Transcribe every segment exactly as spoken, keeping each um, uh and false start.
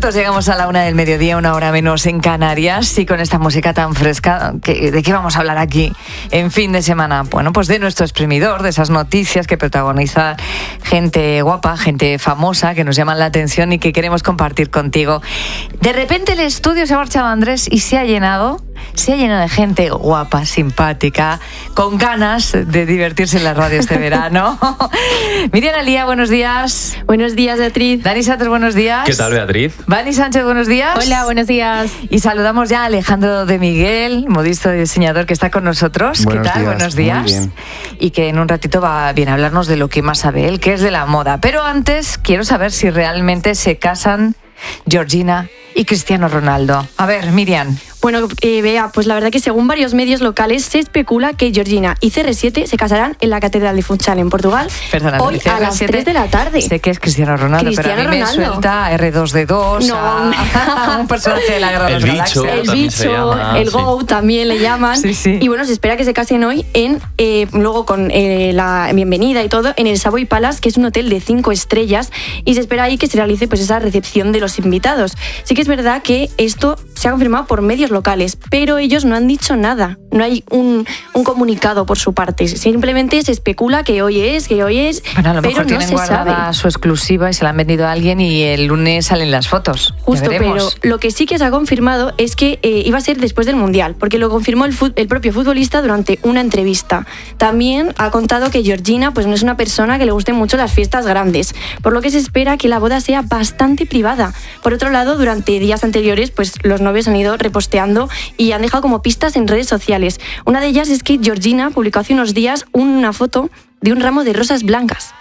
minutos llegamos a la una del mediodía, una hora menos en Canarias, y con esta música tan fresca, ¿de qué vamos a hablar aquí en fin de semana? Bueno, pues de nuestro exprimidor, de esas noticias que protagoniza gente guapa, gente famosa, que nos llaman la atención y que queremos compartir contigo. De repente el estudio se ha marchado, Andrés, y se ha llenado... Se ha llenado de gente guapa, simpática, con ganas de divertirse en la radio este verano. Miriam Alía, buenos días. Buenos días, Beatriz. Dani Santos, buenos días. ¿Qué tal, Beatriz? Vani Sánchez, buenos días. Hola, buenos días. Y saludamos ya a Alejandro de Miguel, modisto y diseñador, que está con nosotros. Buenos ¿Qué tal? días. Buenos días. Muy bien. Y que en un ratito va a bien a hablarnos de lo que más sabe él, que es de la moda. Pero antes quiero saber si realmente se casan Georgina y Cristiano Ronaldo. A ver, Miriam. Bueno, eh, Bea, pues la verdad que según varios medios locales se especula que Georgina y C R siete se casarán en la Catedral de Funchal, en Portugal, Perdona, hoy a las tres de la tarde. Sé que es Cristiano Ronaldo, Cristiano pero a mí Ronaldo. me suelta a erre dos de dos, No. a un personaje de la Guerra de El las bicho. Galaxias. El También se bicho, llama, el sí. Go también le llaman. Sí, sí. Y bueno, se espera que se casen hoy en eh, luego con eh, la bienvenida y todo en el Savoy Palace, que es un hotel de cinco estrellas, y se espera ahí que se realice pues esa recepción de los invitados. Sí que es verdad que esto se ha confirmado por medios locales, pero ellos no han dicho nada. No hay un, un comunicado por su parte. Simplemente se especula que hoy es, que hoy es, Bueno, a lo pero mejor no tienen se guardada sabe. su exclusiva y se la han vendido a alguien y el lunes salen las fotos. Ya Justo, pero veremos. lo que sí que se ha confirmado es que eh, iba a ser después del Mundial, porque lo confirmó el, fut- el propio futbolista durante una entrevista. También ha contado que Georgina pues no es una persona que le gusten mucho las fiestas grandes, por lo que se espera que la boda sea bastante privada. Por otro lado, durante días anteriores, pues los novios han ido reposteando y han dejado como pistas en redes sociales. Una de ellas es que Georgina publicó hace unos días una foto de un ramo de rosas blancas.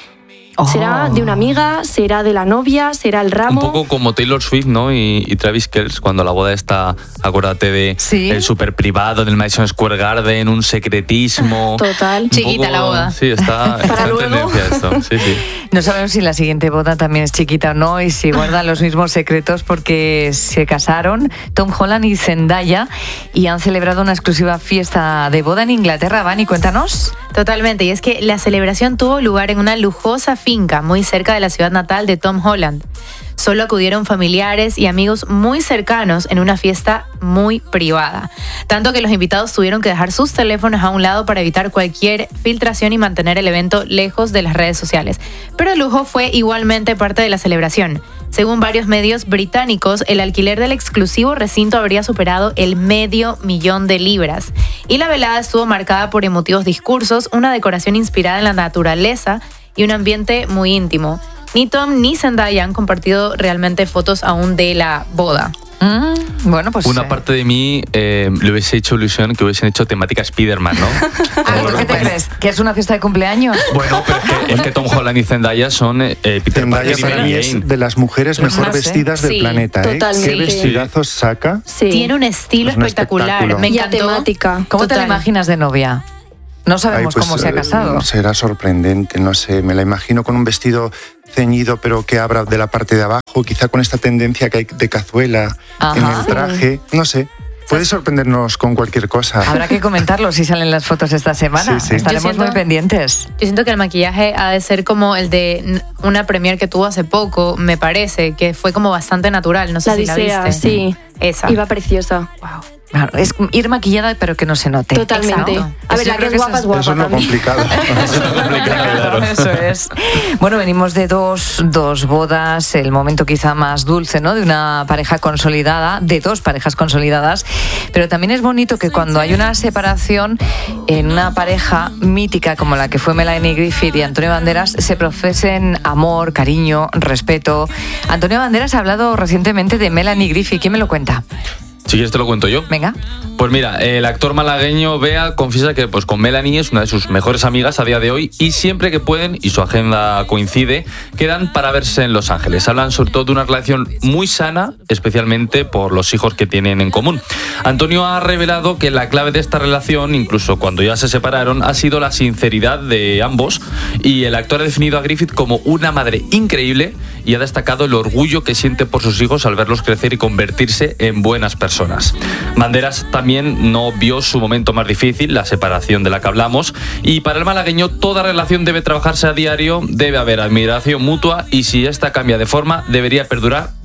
Oh. ¿Será de una amiga? ¿Será de la novia? ¿Será el ramo? Un poco como Taylor Swift, ¿no? Y, y Travis Kelce, cuando la boda está, acuérdate de Sí. el súper privado del Madison Square Garden, un secretismo. Total. Un Chiquita poco- la boda. Sí, está, está en luego. tendencia esto. Sí, sí. No sabemos si la siguiente boda también es chiquita o no y si guardan los mismos secretos, porque se casaron Tom Holland y Zendaya y han celebrado una exclusiva fiesta de boda en Inglaterra. Vani, cuéntanos. Totalmente, y es que la celebración tuvo lugar en una lujosa finca muy cerca de la ciudad natal de Tom Holland. Solo acudieron familiares y amigos muy cercanos en una fiesta muy privada. Tanto que los invitados tuvieron que dejar sus teléfonos a un lado para evitar cualquier filtración y mantener el evento lejos de las redes sociales. Pero el lujo fue igualmente parte de la celebración. Según varios medios británicos, el alquiler del exclusivo recinto habría superado el medio millón de libras. Y la velada estuvo marcada por emotivos discursos, una decoración inspirada en la naturaleza y un ambiente muy íntimo. Ni Tom ni Zendaya han compartido realmente fotos aún de la boda. Mm, bueno, pues... Una eh, parte de mí eh, le hubiese hecho ilusión que hubiesen hecho temática Spider-Man, ¿no? Ah, ¿tú ¿Qué te crees? ¿Que es una fiesta de cumpleaños? Bueno, pero es que, es que Tom Holland y Zendaya son eh, Peter Zendaya Parker y para Mary mí es Jane. de las mujeres Los mejor más, ¿eh? vestidas del Sí, planeta, ¿eh? totalmente. Qué vestidazos saca. Sí. Tiene un estilo Es un espectacular. espectáculo. Me Y a encantó. temática. ¿Cómo te la Total. imaginas de novia? No sabemos Ay, pues, cómo se ha eh, casado. Será sorprendente, no sé. Me la imagino con un vestido ceñido, pero que abra de la parte de abajo, quizá con esta tendencia que hay de cazuela Ajá. en el traje. No sé. Puede sorprendernos con cualquier cosa. Habrá que comentarlo si salen las fotos esta semana. Sí, sí. Estaremos Yo siento- muy pendientes. Yo siento que el maquillaje ha de ser como el de una premiere que tuvo hace poco, me parece, que fue como bastante natural. No sé La si la Odisea, viste. sí. Esa. Iba preciosa. Wow. Claro, es ir maquillada pero que no se note. Totalmente. Exacto. A ver, Yo la que creo es que guapa eso es guapa Eso es lo también. complicado. Eso es lo complicado, claro. Eso es. Bueno, venimos de dos, dos bodas, el momento quizá más dulce, ¿no? De una pareja consolidada, de dos parejas consolidadas, pero también es bonito que cuando hay una separación en una pareja mítica como la que fue Melanie Griffith y Antonio Banderas, se profesen amor, cariño, respeto. Antonio Banderas ha hablado recientemente de Melanie Griffith. ¿Quién me lo cuenta? Si quieres te lo cuento yo. Venga. Pues mira, el actor malagueño Bea confiesa que pues con Melanie es una de sus mejores amigas a día de hoy y siempre que pueden, y su agenda coincide, quedan para verse en Los Ángeles. Hablan sobre todo de una relación muy sana, especialmente por los hijos que tienen en común. Antonio ha revelado que la clave de esta relación, incluso cuando ya se separaron, ha sido la sinceridad de ambos, y el actor ha definido a Griffith como una madre increíble y ha destacado el orgullo que siente por sus hijos al verlos crecer y convertirse en buenas personas. Banderas también no vio su momento más difícil, la separación de la que hablamos, y para el malagueño toda relación debe trabajarse a diario, debe haber admiración mutua y si esta cambia de forma debería perdurar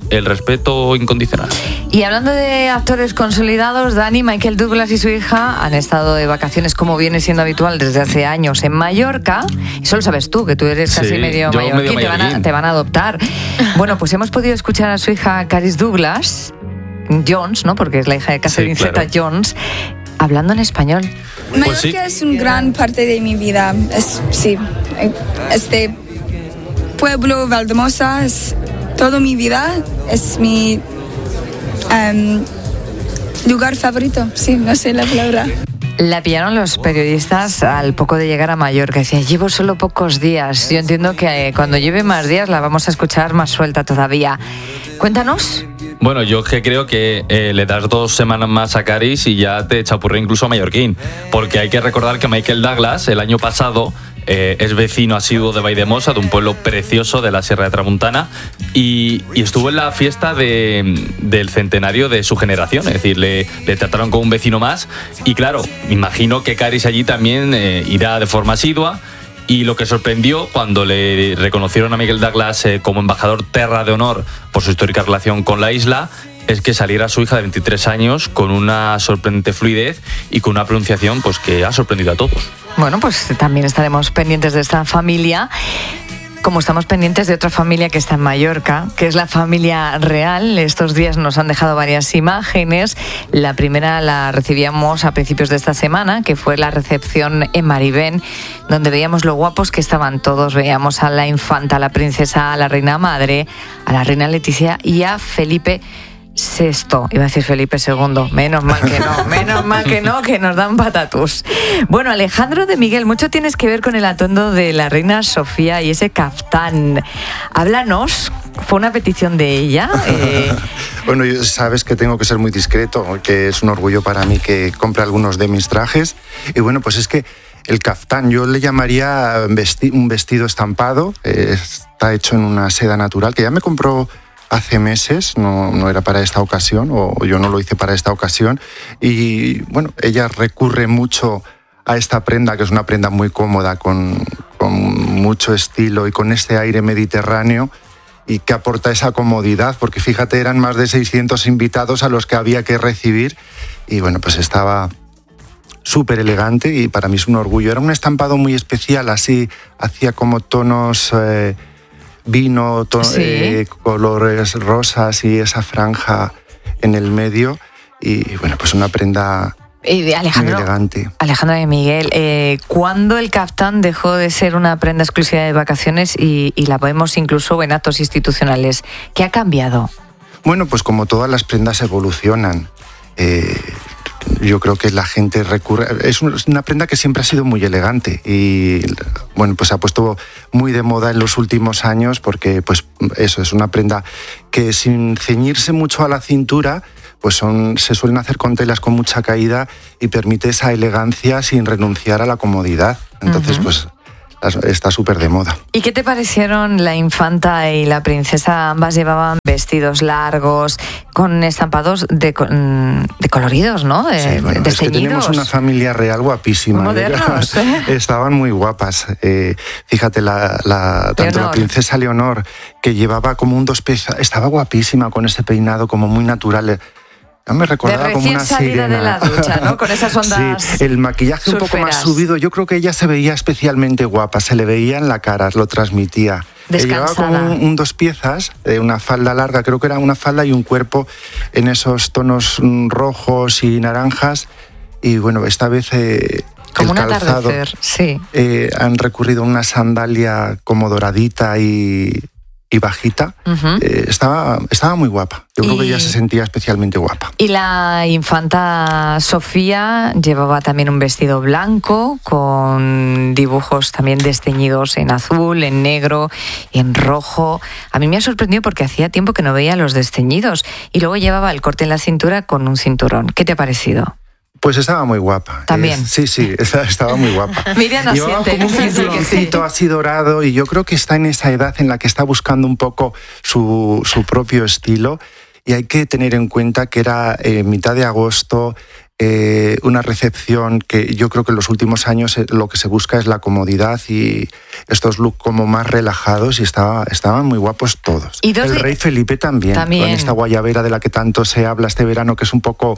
el respeto incondicional. Y hablando de actores consolidados, Dani, Michael Douglas y su hija han estado de vacaciones, como viene siendo habitual desde hace años, en Mallorca. Y eso lo sabes tú, que tú eres casi Sí, medio yo mallorquín, medio te, van a, mallorquín. te van a adoptar. Bueno, pues hemos podido escuchar a su hija Caris Douglas Jones, ¿no? Porque es la hija de Catherine Sí, claro. Zeta-Jones, hablando en español. Mallorca Pues sí. es una gran parte de mi vida. Es, sí, este pueblo Valdemosa es toda mi vida. Es mi em, lugar favorito. Sí, no sé la palabra. La pillaron los periodistas al poco de llegar a Mallorca. Decía, llevo solo pocos días. Yo entiendo que eh, cuando lleve más días la vamos a escuchar más suelta todavía. Cuéntanos. Bueno, yo que creo que eh, le das dos semanas más a Caris y ya te chapurré incluso a mallorquín. Porque hay que recordar que Michael Douglas el año pasado eh, es vecino asiduo de Valldemossa, de un pueblo precioso de la Sierra de Tramuntana, y, y estuvo en la fiesta de, del centenario de su generación. Es decir, le, le trataron como un vecino más. Y claro, me imagino que Caris allí también eh, irá de forma asidua. Y lo que sorprendió cuando le reconocieron a Michael Douglas eh, como embajador terra de honor por su histórica relación con la isla es que saliera su hija de veintitrés años con una sorprendente fluidez y con una pronunciación pues que ha sorprendido a todos. Bueno, pues también estaremos pendientes de esta familia, como estamos pendientes de otra familia que está en Mallorca, que es la familia real. Estos días nos han dejado varias imágenes. La primera la recibíamos a principios de esta semana, que fue la recepción en Maribén, donde veíamos lo guapos que estaban todos. Veíamos a la infanta, a la princesa, a la reina madre, a la reina Leticia y a Felipe Sexto, iba a decir Felipe Segundo, menos mal que no, menos mal que no, que nos dan patatús. Bueno, Alejandro de Miguel, mucho tienes que ver con el atuendo de la reina Sofía y ese caftán. Háblanos, ¿fue una petición de ella? Eh... Bueno, yo sabes que tengo que ser muy discreto, que es un orgullo para mí que compre algunos de mis trajes. Y bueno, pues es que el caftán, yo le llamaría vesti- un vestido estampado, eh, está hecho en una seda natural, que ya me compró hace meses, no, no era para esta ocasión, o yo no lo hice para esta ocasión, y bueno, ella recurre mucho a esta prenda, que es una prenda muy cómoda, con, con mucho estilo y con este aire mediterráneo, y que aporta esa comodidad, porque fíjate, eran más de seiscientos invitados a los que había que recibir, y bueno, pues estaba súper elegante, y para mí es un orgullo. Era un estampado muy especial, así, hacía como tonos... Eh, vino, to- Sí. eh, colores rosas y esa franja en el medio, y bueno, pues una prenda Y de Alejandro, muy elegante. Alejandro de Miguel, eh, ¿cuándo el caftán dejó de ser una prenda exclusiva de vacaciones y, y la vemos incluso en actos institucionales? ¿Qué ha cambiado? Bueno, pues como todas las prendas evolucionan. Eh, yo creo que la gente recurre... Es una prenda que siempre ha sido muy elegante y, bueno, pues se ha puesto muy de moda en los últimos años porque, pues, eso, es una prenda que sin ceñirse mucho a la cintura, pues son, se suelen hacer con telas con mucha caída y permite esa elegancia sin renunciar a la comodidad. Entonces, uh-huh. pues... está súper de moda. ¿Y qué te parecieron la infanta y la princesa? Ambas llevaban vestidos largos con estampados de, de coloridos, ¿no? De, sí, bueno, de es que tenemos una familia real guapísima. Modernos, ¿eh? Estaban muy guapas. Eh, fíjate, la, la, tanto Leonor. la princesa Leonor, que llevaba como un dos piezas, estaba guapísima con ese peinado como muy natural. Me recordaba de como recién una salida sirena. de la ducha, ¿no? Con esas ondas. Sí, el maquillaje surferas. Un poco más subido. Yo creo que ella se veía especialmente guapa, se le veía en la cara, lo transmitía. Descansada. Llevaba como un, un dos piezas, eh, una falda larga, creo que era una falda y un cuerpo en esos tonos mm, rojos y naranjas. Y bueno, esta vez eh, como el un calzado, atardecer, sí. Eh, han recurrido a una sandalia como doradita y... y bajita, uh-huh. eh, estaba, estaba muy guapa. Yo y... creo que ella se sentía especialmente guapa. Y la infanta Sofía llevaba también un vestido blanco con dibujos también desteñidos en azul, en negro, en rojo. A mí me ha sorprendido porque hacía tiempo que no veía los desteñidos. Y luego llevaba el corte en la cintura con un cinturón. ¿Qué te ha parecido? Pues estaba muy guapa. También. Eh, sí, sí, estaba muy guapa. Miriam no Llevaba siente. como un cinturoncito sí. así dorado y yo creo que está en esa edad en la que está buscando un poco su, su propio estilo y hay que tener en cuenta que era eh, mitad de agosto, eh, una recepción que yo creo que en los últimos años lo que se busca es la comodidad y estos looks como más relajados, y estaba, estaban muy guapos todos. ¿Y dos el de... rey Felipe también, también, con esta guayabera de la que tanto se habla este verano, que es un poco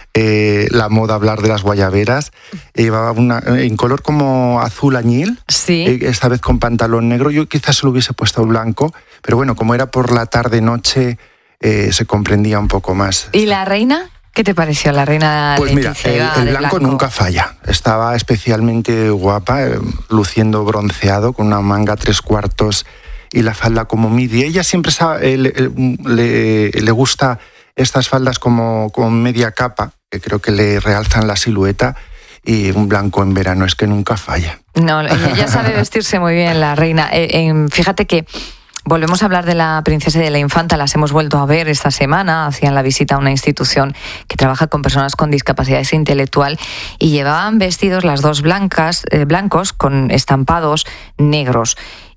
eh, la moda hablar de las guayaberas. Llevaba una en color como azul añil, sí. eh, esta vez con pantalón negro. Yo quizás se lo hubiese puesto blanco, pero bueno, como era por la tarde-noche, eh, se comprendía un poco más. ¿Y la reina? ¿Qué te pareció la reina? Pues mira, el, el blanco, blanco nunca falla. Estaba especialmente guapa, eh, luciendo bronceado, con una manga tres cuartos y la falda como midi. Ella siempre sabe, eh, le, le, le gusta estas faldas como con media capa, que creo que le realzan la silueta, y un blanco en verano es que nunca falla. No, ella sabe vestirse muy bien, la reina. Eh, eh, fíjate que volvemos a hablar de la princesa y de la infanta, las hemos vuelto a ver esta semana, hacían la visita a una institución que trabaja con personas con discapacidad intelectual y llevaban vestidos las dos blancas, eh, blancos con estampados negros.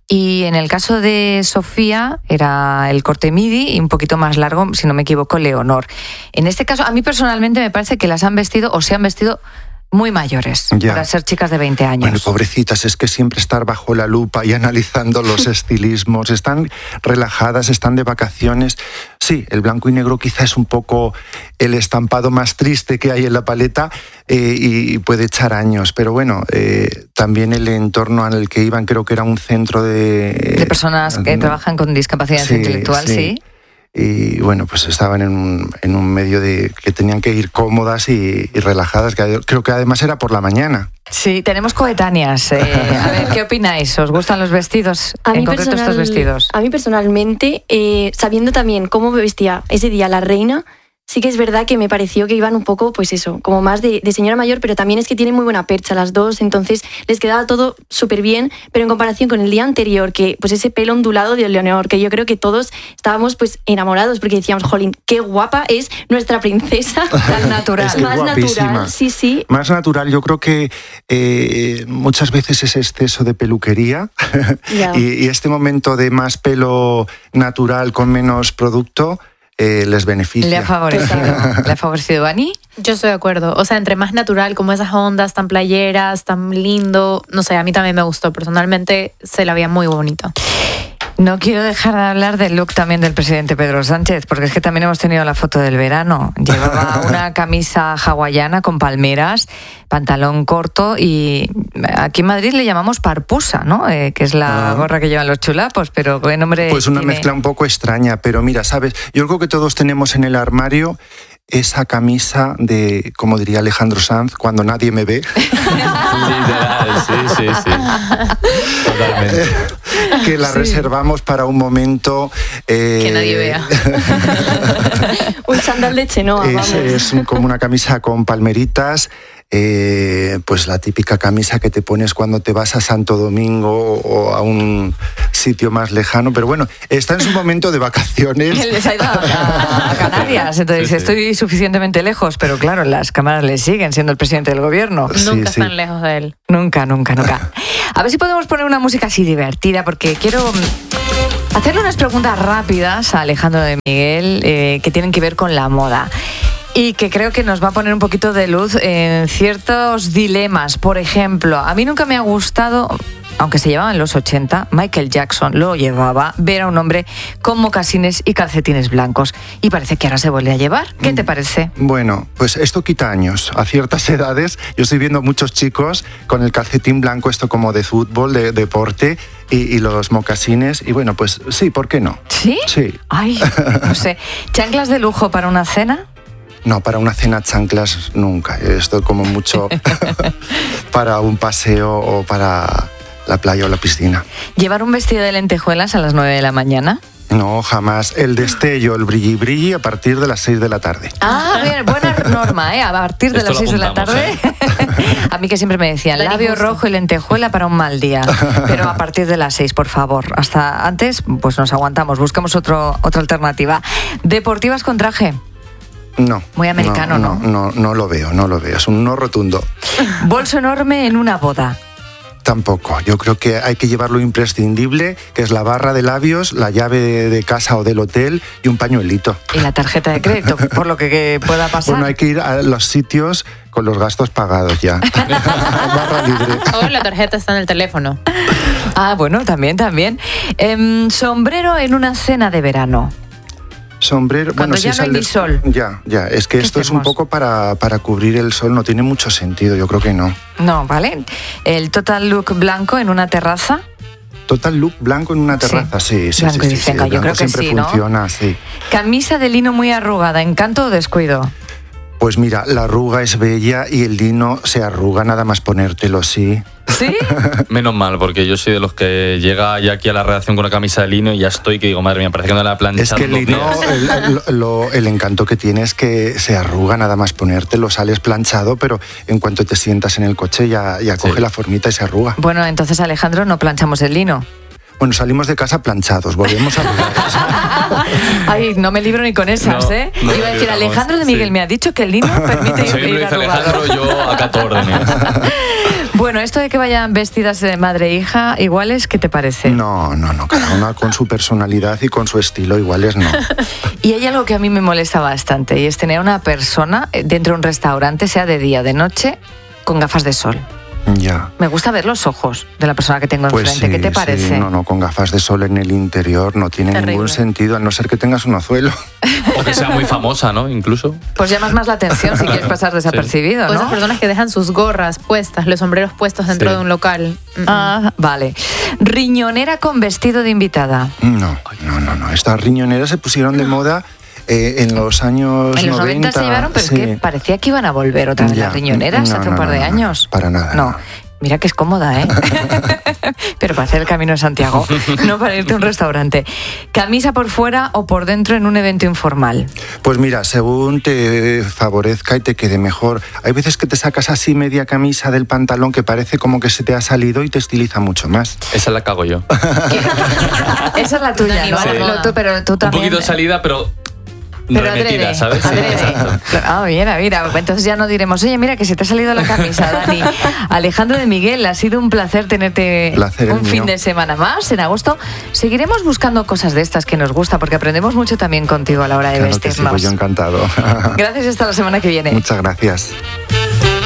Y en el caso de Sofía era el corte midi y un poquito más largo, si no me equivoco, Leonor. En este caso, a mí personalmente me parece que las han vestido o se han vestido muy mayores, ya, para ser chicas de veinte años. Bueno, pobrecitas, es que siempre estar bajo la lupa y analizando los estilismos. Están relajadas, están de vacaciones. Sí, el blanco y negro quizá es un poco el estampado más triste que hay en la paleta, eh, y puede echar años. Pero bueno, eh, también el entorno en el que iban, creo que era un centro de... De personas que no, trabajan con discapacidad sí, intelectual, sí. sí. Y bueno, pues estaban en un, en un medio de que tenían que ir cómodas y, y relajadas, que creo que además era por la mañana. Sí, tenemos coetáneas. Eh, a ver, ¿qué opináis? ¿Os gustan los vestidos? A en concreto personal, estos vestidos. A mí personalmente, eh, sabiendo también cómo me vestía ese día la reina, sí que es verdad que me pareció que iban un poco, pues eso, como más de, de señora mayor, pero también es que tienen muy buena percha las dos, entonces les quedaba todo súper bien, pero en comparación con el día anterior, que pues ese pelo ondulado de Leonor, que yo creo que todos estábamos pues enamorados, porque decíamos, jolín, qué guapa es nuestra princesa, tan natural. Es que más guapísima. natural, sí, sí. Más natural, yo creo que eh, muchas veces ese exceso de peluquería yeah. y, y este momento de más pelo natural con menos producto, Eh, les beneficia. ¿Le ha favorecido? ¿Le ha favorecido, Ani? Yo estoy de acuerdo. O sea, entre más natural, como esas ondas tan playeras, tan lindo, no sé, a mí también me gustó. Personalmente se la veía muy bonito. No quiero dejar de hablar del look también del presidente Pedro Sánchez, porque es que también hemos tenido la foto del verano. Llevaba una camisa hawaiana con palmeras, pantalón corto y aquí en Madrid le llamamos parpusa, ¿no? Eh, que es la ah. gorra que llevan los chulapos, pero ¿qué nombre Pues una tiene? Mezcla un poco extraña, pero mira, ¿sabes? Yo creo que todos tenemos en el armario esa camisa de, como diría Alejandro Sanz, cuando nadie me ve. Literal, sí, sí, sí. Totalmente. Que la sí. reservamos para un momento... Eh, que nadie vea. Un chándal de Chenoa, es, vamos. Es como una camisa con palmeritas, eh, pues la típica camisa que te pones cuando te vas a Santo Domingo o a un sitio más lejano, pero bueno, está en su momento de vacaciones. Él les ha ido a, a Canarias, entonces sí, sí. estoy suficientemente lejos, pero claro, las cámaras le siguen siendo el presidente del gobierno. Sí, nunca sí. están lejos de él. Nunca, nunca, nunca. A ver si podemos poner una música así divertida, porque quiero hacerle unas preguntas rápidas a Alejandro de Miguel eh, que tienen que ver con la moda. Y que creo que nos va a poner un poquito de luz en ciertos dilemas. Por ejemplo, a mí nunca me ha gustado, aunque se llevaba en los ochenta, Michael Jackson lo llevaba, ver a un hombre con mocasines y calcetines blancos. Y parece que ahora se vuelve a llevar. ¿Qué te parece? Bueno, pues esto quita años. A ciertas edades, yo estoy viendo muchos chicos con el calcetín blanco, esto como de fútbol, de deporte, y, y los mocasines. Y bueno, pues sí, ¿por qué no? ¿Sí? Sí. Ay, no sé. ¿Chanclas de lujo para una cena? No, para una cena chanclas nunca. Esto como mucho para un paseo o para la playa o la piscina. ¿Llevar un vestido de lentejuelas a las nueve de la mañana? No, jamás. El destello, el brilli brilli a partir de las seis de la tarde. Ah, bien, buena norma, ¿eh? A partir de Esto las seis de la tarde. ¿eh? A mí que siempre me decían, Very labio justo. rojo y lentejuela para un mal día. Pero a partir de las seis, por favor. Hasta antes, pues nos aguantamos. Buscamos otro, otra alternativa. ¿Deportivas con traje? No. Muy americano, no, no, ¿no? No, no lo veo, no lo veo. Es un no rotundo. Bolso enorme en una boda. Tampoco. Yo creo que hay que llevar lo imprescindible, que es la barra de labios, la llave de, de casa o del hotel y un pañuelito. Y la tarjeta de crédito, por lo que, que pueda pasar. Bueno, hay que ir a los sitios con los gastos pagados ya. Barra libre. O la tarjeta está en el teléfono. Ah, bueno, también, también. Eh, sombrero en una cena de verano. Sombrero, Cuando bueno, ya si no hay sales, ni sol. Ya, ya. Es que ¿Qué esto es un hacemos? poco para, para cubrir el sol, no tiene mucho sentido, yo creo que no. No, ¿vale? El total look blanco en una terraza. Total look blanco en una terraza, sí, sí, Blanco sí. y sí, sí, venga, el yo blanco creo que siempre sí, ¿no? funciona, sí. Camisa de lino muy arrugada, ¿encanto o descuido? Pues mira, la arruga es bella y el lino se arruga nada más ponértelo, sí. ¿Sí? Menos mal, porque yo soy de los que llega ya aquí a la redacción con una camisa de lino y ya estoy que digo, madre mía, parece que no la he planchado Es que el dos lino, días. el, el- lo- el encanto que tiene es que se arruga nada más ponértelo, sales planchado, pero en cuanto te sientas en el coche ya, ya coge Sí. la formita y se arruga. Bueno, entonces, Alejandro, no planchamos el lino. Bueno, salimos de casa planchados, volvemos a arrugados. Ay, no me libro ni con esas, No, ¿eh? no Iba a decir, libramos, Alejandro de Miguel sí. me ha dicho que el lino permite Si ir, hoy me lo ir dice arrugado. Alejandro, yo acato órdenes. Bueno, esto de que vayan vestidas de madre e hija, iguales, ¿qué te parece? No, no, no, cada una con su personalidad y con su estilo, iguales no. Y hay algo que a mí me molesta bastante, y es tener a una persona dentro de un restaurante, sea de día o de noche, con gafas de sol. Ya. Me gusta ver los ojos de la persona que tengo Pues enfrente. sí, ¿Qué te sí, parece? no, no, con gafas de sol en el interior no tiene Terrible. ningún sentido, a no ser que tengas un azuelo. O que sea muy famosa, ¿no? Incluso. Pues llamas más la atención si quieres pasar desapercibido, O esas ¿no? personas que dejan sus gorras puestas, los sombreros puestos dentro Sí. de un local. Mm, Ah, vale. Riñonera con vestido de invitada. No, no, no, no. Estas riñoneras se pusieron de moda eh, en los años En los noventa se llevaron, pero sí. es que parecía que iban a volver otra vez Ya. las riñoneras No, hace no, un par no, de no, no. años. Para nada, No. no. Mira que es cómoda, ¿eh? Pero para hacer el camino de Santiago, no para irte a un restaurante. Camisa por fuera o por dentro en un evento informal. Pues mira, según te favorezca y te quede mejor. Hay veces que te sacas así media camisa del pantalón que parece como que se te ha salido y te estiliza mucho más. Esa la cago yo. Esa es la tuya, Una ¿no? animal Lo moda. tú- pero tú Un también. poquito salida, pero, Pero remetida, adrede, ¿sabes? Sí, adrede. exacto. Ah, mira, mira. Entonces ya no diremos, oye, mira que se te ha salido la camisa, Dani. Alejandro de Miguel, ha sido un placer tenerte Placer el un fin mío. de semana más. En agosto seguiremos buscando cosas de estas que nos gusta, porque aprendemos mucho también contigo a la hora de Claro que sí, vestirnos. pues yo encantado. Gracias y hasta la semana que viene. Muchas gracias.